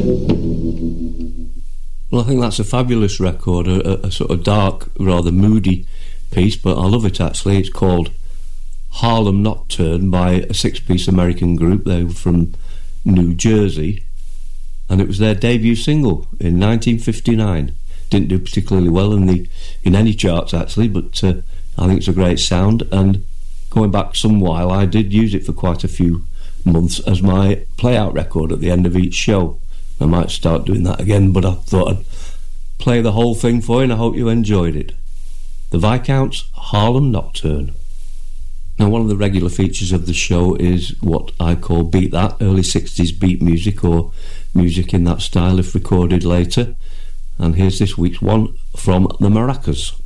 Well, I think that's a fabulous record, a sort of dark, rather moody piece, but I love it actually. It's called Harlem Nocturne by a six-piece American group. They were from New Jersey, and it was their debut single in 1959. Didn't do particularly well in any charts actually, but I think it's a great sound, and going back some while I did use it for quite a few months as my play-out record at the end of each show. I might start doing that again, but I thought I'd play the whole thing for you, and I hope you enjoyed it. The Viscounts' Harlem Nocturne. Now, one of the regular features of the show is what I call Beat That, early 60s beat music, or music in that style if recorded later. And here's this week's one from the Maracas.